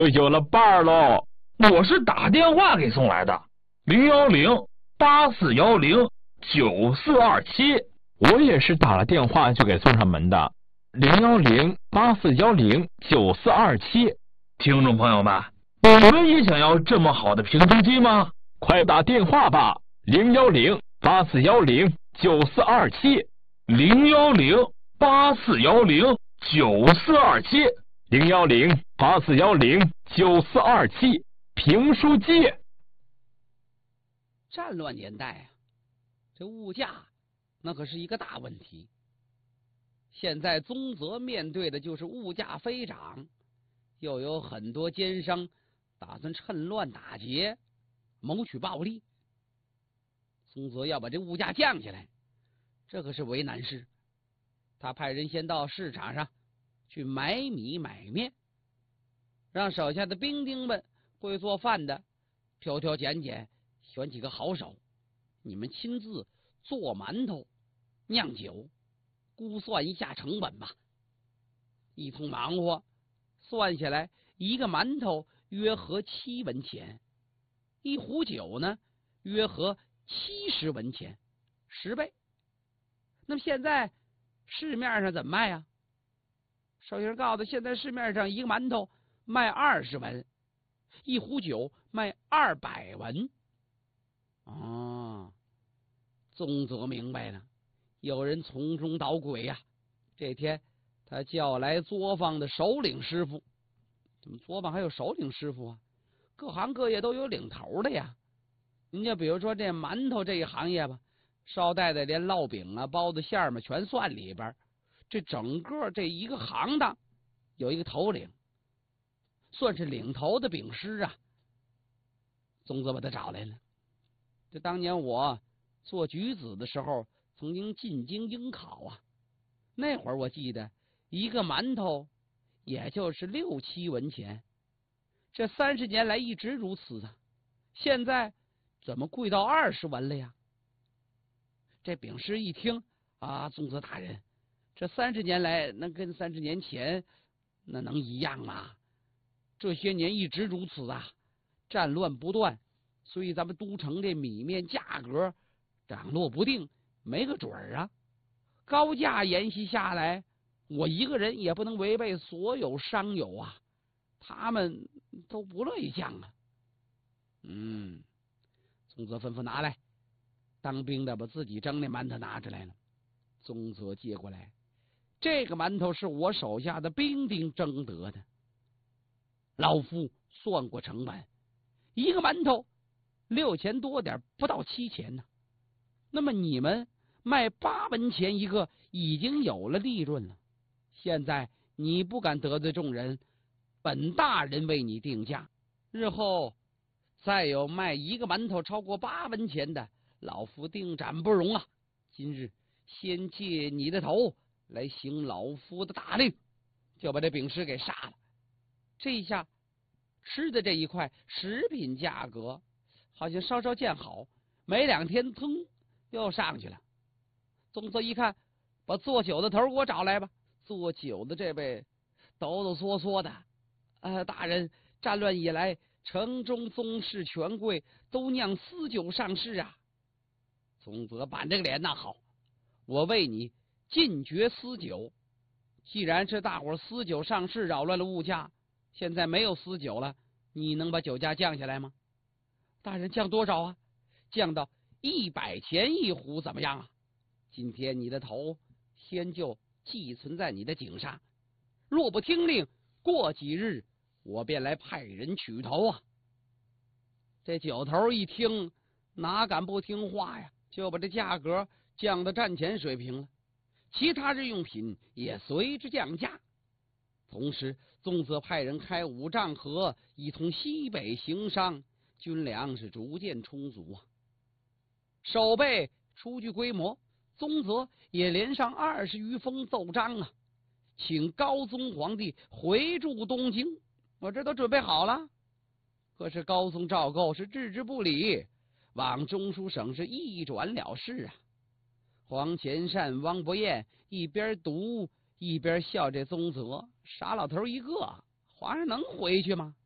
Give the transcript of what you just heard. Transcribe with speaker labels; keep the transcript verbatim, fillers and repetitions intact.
Speaker 1: 就有了伴儿喽。
Speaker 2: 我是打电话给送来的，零幺零八四幺零九四二七。
Speaker 1: 我也是打了电话就给送上门的，零幺零八四幺零九四二七。
Speaker 2: 听众朋友们，你们也想要这么好的评书机吗？
Speaker 1: 快打电话吧，零幺零八四幺零九四二七，
Speaker 2: 零幺零八四幺零九四二七，
Speaker 1: 零幺零八四幺零九四二七，评书机。
Speaker 3: 战乱年代啊，这物价那可是一个大问题。现在宗泽面对的就是物价飞涨，又有很多奸商打算趁乱打劫，谋取暴利。宗泽要把这物价降下来，这可是为难事。他派人先到市场上去买米买面，让手下的兵丁们会做饭的挑挑拣拣，选几个好手，你们亲自做馒头酿酒，估算一下成本吧。一通忙活算下来，一个馒头约合七文钱，一壶酒呢约合七十文钱，十倍。那么现在市面上怎么卖啊？首先告诉他，现在市面上一个馒头卖二十文，一壶酒卖二百文。哦，宗泽明白了，有人从中捣鬼呀、啊。这天他叫来作坊的首领师傅。怎么作坊还有首领师傅啊？各行各业都有领头的呀。你就比如说这馒头这一行业吧，捎带的连烙饼啊、包子馅儿嘛全算里边。这整个这一个行当有一个头领，算是领头的饼师啊。宗泽把他找来了。这当年我做举子的时候，曾经进京应考啊。那会儿我记得一个馒头也就是六七文钱，这三十年来一直如此啊。现在怎么贵到二十文了呀？这饼师一听啊，宗泽大人，这三十年来那跟三十年前那能一样吗？这些年一直如此啊，战乱不断，所以咱们都城这米面价格涨落不定，没个准儿啊。高价沿袭下来，我一个人也不能违背所有商友啊，他们都不乐意降啊。嗯，宗泽吩咐拿来，当兵的把自己蒸的馒头拿出来了。宗泽接过来，这个馒头是我手下的兵丁蒸得的，老夫算过成本，一个馒头六钱多点，不到七钱呢。那么你们卖八文钱一个，已经有了利润了。现在你不敢得罪众人，本大人为你定价，日后再有卖一个馒头超过八文钱的，老夫定斩不容啊！今日先借你的头来行老夫的大令，就把这饼师给杀了。这一下吃的这一块食品价格好像稍稍见好，没两天腾又上去了。宗泽一看，把做酒的头给我找来吧。做酒的这位抖抖嗦嗦的，呃，大人，战乱以来，城中宗室权贵都酿私酒上市啊。宗泽板这个脸，那好，我为你禁绝私酒。既然是大伙私酒上市扰乱了物价，现在没有私酒了，你能把酒价降下来吗？大人，降多少啊？降到一百钱一壶怎么样啊？今天你的头先就寄存在你的井上，若不听令，过几日我便来派人取头啊。这酒头一听，哪敢不听话呀？就把这价格降到战前水平了，其他日用品也随之降价。同时，宗泽派人开五丈河，一同西北行商，军粮是逐渐充足啊。守备初具规模，宗泽也连上二十余封奏章啊，请高宗皇帝回驻东京。我这都准备好了，可是高宗赵构是置之不理，往中书省是一转了事啊。黄潜善、汪伯彦一边读一边笑这宗泽，傻老头一个，皇上能回去吗？